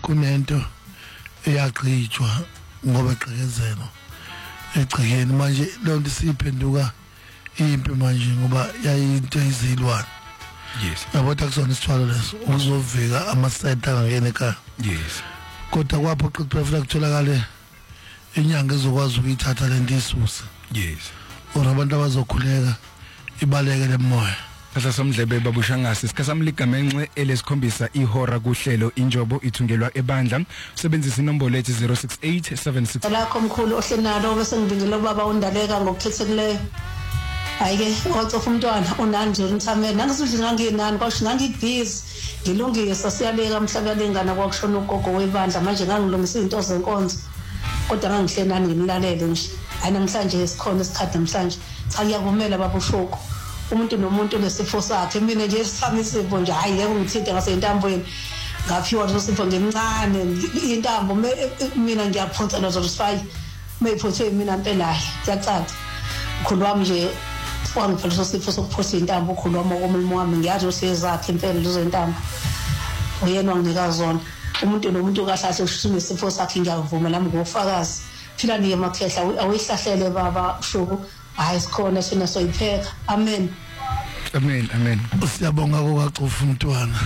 kunento eyaqhijwa ngoba eqhekezelo egcikeni manje lonto siphenduka impi manje ngoba yayinto ezilwane. Yes. Yabona kusona isithwalo leso uzovika amasenta angene ekhaya. Yes. Kodwa kwapho qeqeshela kutholakale inyanga ezokwazi ukuyithatha lento isuse. Yes. Abantu abazokhuleka ibaleke lemoya. Phasa somdlebe babushangasi sikhasamli igamenxe elesikhombisa ihora kuhlelo injobo ithungelwa ebandla usebenzisa inombolo lethi 06876 lakho mkhulu ohlenalo bese ngivingile ubaba undaleka ngokukhethekileyo. Hayike ocofa umntwana unanje ngithamela nangisudla nganginani kwasho ngangibhizi ngilungisa siyaleka mhlakalengana kwakushona ugogo webandla manje ngangilungisa izinto zenkonzo kodwa ngangihlenani ngimlalele nje hayi namhlanje isikhona isikhathi namhlanje cha ngiyavumela babushuko umuntu nomuntu lesifo sakhe mina nje sisami isifo nje hayi yeke ngithinte ngasentambweni ngaphiwa leso sifo ngemncane intambo mina ngiyaphonsa lo zosifayi meyiphothe mina impela yacaca mkhulu wami nje wangipha leso sifo sokuphosa intambo ukhulu wami okomlimo wami ngiyazi usezakhe impela lezo intambo uyena wanginika zona umuntu nomuntu kahlahle ushisa isifo sakhe ngiyavuma nami ngofakazi phila niye makhehla awihlahlele baba shuku hayi sikhona sina soyipheka amen amen siyabonga kokacofa umntwana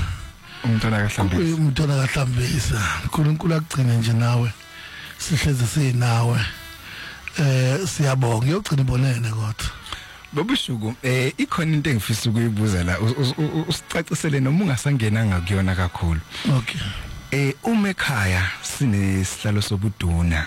kahlambisa uNkulunkulu akugcine nje nawe sihleze sinawe siyabonga uyogcina ibonene kodwa babushuku ikhona into engifisa ukuyibuza la usicacisele noma ungasangenanga kuyona kakhulu. Okay. Uma ekhaya sinesihlalo sobuduna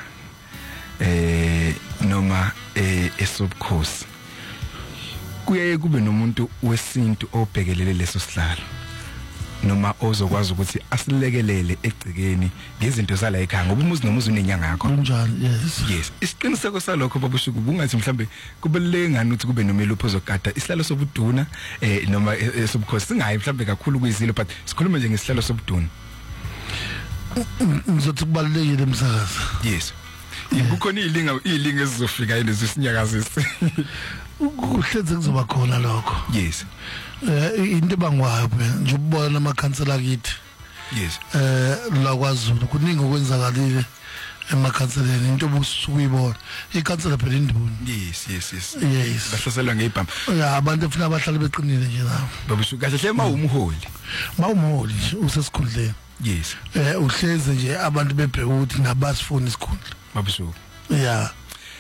noma esobukhosi kuyaye kube nomuntu wesintu obhekelele leso sihlalo noma ozokwazi ukuthi asilekelele egcikeni ngezinto zala ekhaya ngoba umuzi nomuzi unenyanga yakho kunjalo. Yes isiqiniseko salokho babushuku bungathi mhlambe kubeleke ngani ukuthi kube nomelo phozogada isihlalo sobuduna noma esobukhosi singayi mhlambe kakhulu kuyizilo but sikhuluma nje ngesihlalo sobuduna. Ngizothi kubalekile umsakazi. Yes. Kukhona ilinga ezizofika lezi sinyakazisi. Kuhlenze kuzoba khona lokho. Yes. Into bangwayo nje ubona amakhansela kithi. Yes. La kwaZulu kuningi okwenzakalile emakhanseleni into obusukuyibona ikhansela phela indiboni. Yes. Bahlaselwa ngeibhamba. Abantu efuna abahlali beqinile nje nawo. Babushuka kahle hle mawumholi usesikhundleni. Yes. Uhleze nje abantu bebheka ukuthi nabasifuna isikhundla. Babushuku. Yeah.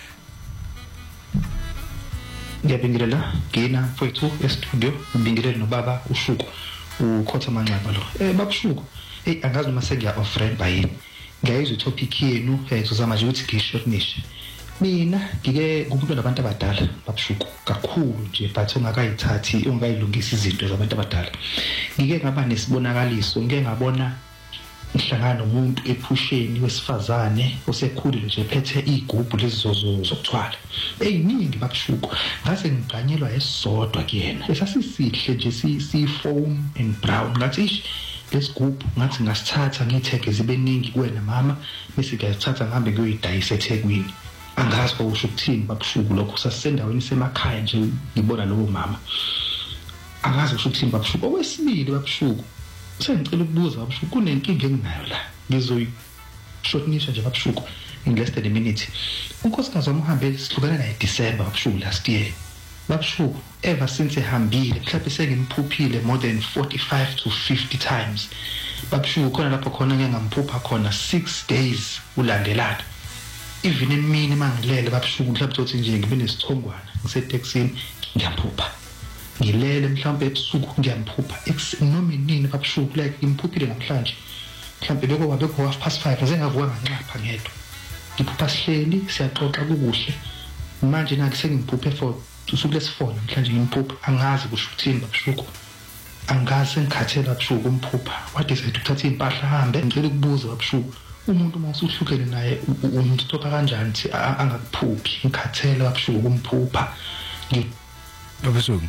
Ngiyabingelela kina mfowethu e-studio ngibingelela nobaba uShuku ukhotha manxeba lo. Babushuku angazi noma sengiya offend bayini. Ngiyayizwa topic yenu sizama nje ukuthi ngishortnishe. Mina ngike kumuntu nabantu abadala babushuku kakhulu nje but ungakayithathi ungayilungisa izinto zabantu abadala. Ngike ngaba nesibonakaliso ngeke ngabona ngihlangana nomuntu ephusheni wesifazane osekhulile nje phethe igubhu lezizozo zokuthwala eyiningi babushuku ngase ngiganyelwa esodwa kuyena esasisihle nje si-foam and brown ngathi lesigubhu ngathi ngasithatha ngitheke zibe ningi kuwena mama bese ngiyathatha ngihambe ngiyoyidayisa eThekwini angazi kwasho ukuthini babushuku lokho sasisendaweni semakhaya nje ngibona lowo mama angazi kusho ukuthini babushuku okwesibili babushuku sengicela ukubuza babushuku kunenkinga enginayo la ngizoyishortnisha nje babushuku in less than a minute unkosikazi wami uhambe sihlukana naye December babushuku last year babushuku ever since ehambile mhlawumbe sengimuphuphile more than 45 to 50 times babushuku khona lapho khona ngingamphupha khona 6 days ulandelana even emini mangilele babushuku mhlawumbe uthi nje ngibe nesithongwana ngiseTexini ngiyamphupha ngilele mhlawumbe ebusuku ngiyamphupha noma inini babushuku like imphuphile namhlanje mhlawumbe bekho 5:30 sengavuka nganxapha ngedwa ngiphupha sihleli siyaxoxa kukuhle manje nathi sengimphuphe for usuku lesi4 namhlanje ngimphupha angazi kusho ukuthini babushuku angazi ngikhathela babushuku umphupha what is it ukuthatha impahla hambe ngicela ukubuza babushuku umuntu mawusuhlukene naye umthopha kanjani thi angakuphuphi ngikhathela babushuku umphupha babushuku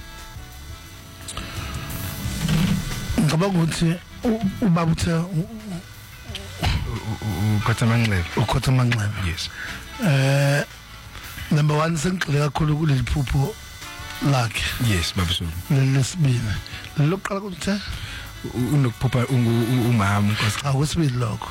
ngicabanga ukuthi ubaba uthe ukhotha manxeba. Yes. Number 1 sengixole kakhulu kuleli phupho lakhe. Yes babushuku. Lesibili lokuqala ukuthi unokuphupha umama Nkosi. Awusibili lokho.